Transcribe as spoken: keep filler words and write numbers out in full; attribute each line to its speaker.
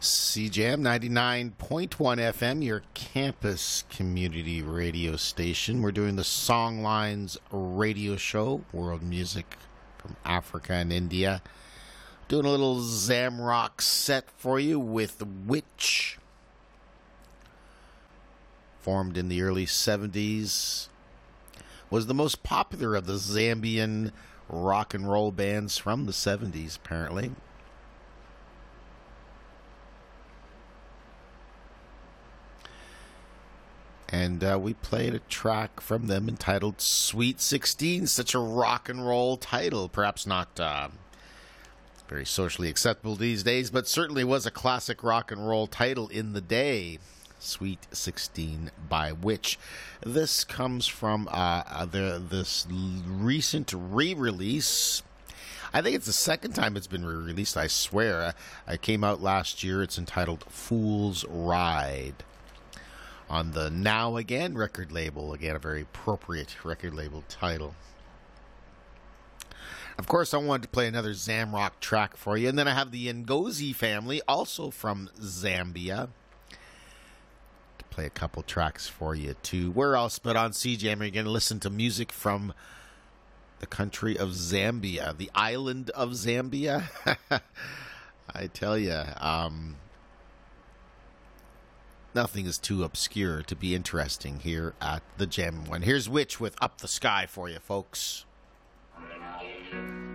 Speaker 1: C J M ninety-nine point one F M, your campus community radio station. We're doing the Songlines radio show, world music from Africa and India. Doing a little Zamrock set for you with Witch. Formed in the early seventies. Was the most popular of the Zambian rock and roll bands from the seventies, apparently. And uh, we played a track from them entitled Sweet sixteen, such a rock and roll title. Perhaps not uh, very socially acceptable these days, but certainly was a classic rock and roll title in the day. Sweet sixteen by Witch. This comes from uh, the, this recent re-release. I think it's the second time it's been re-released, I swear. It came out last year. It's entitled Fool's Ride. On the Now Again record label. Again, a very appropriate record label title. Of course, I wanted to play another Zamrock track for you. And then I have the Ngozi family, also from Zambia. To play a couple tracks for you, too. Where else but on C J M are you going to listen to music from the country of Zambia? The island of Zambia? I tell you, um... nothing is too obscure to be interesting here at the Jam One. Here's Witch with Up the Sky for you, folks.